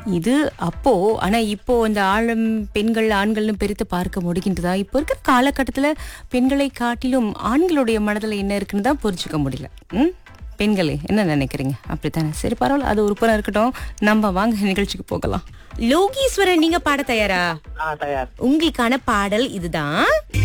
இது அப்போ ஆனா இப்போ இந்த ஆளும் பெண்கள் ஆண்கள்னு பிரித்து பார்க்க முடிகின்றதா? இப்போ இருக்கிற காலகட்டத்துல பெண்களை காட்டிலும் ஆண்களுடைய மனதுல என்ன இருக்குன்னு தான் புரிஞ்சுக்க முடியல. பெண்களே என்ன நினைக்கிறீங்க? அப்படித்தானே? சரி, பரவாயில்ல, அது ஒரு புறம் இருக்கட்டும். நம்ம வாங்க நிகழ்ச்சிக்கு போகலாம். லோகீஸ்வரன், நீங்க பாட தயாரா? தயார். உங்களுக்கான பாடல் இதுதான்.